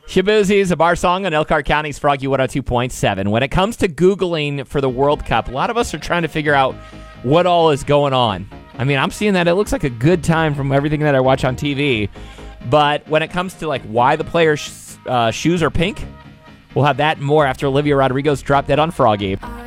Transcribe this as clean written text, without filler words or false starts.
Shabuzi is a bar song on Elkhart County's Froggy 102.7. When it comes to Googling for the World Cup, a lot of us are trying to figure out what all is going on. I mean, I'm seeing that it looks like a good time from everything that I watch on TV. But when it comes to why the players' shoes are pink, we'll have that and more after Olivia Rodrigo's Drop Dead on Froggy.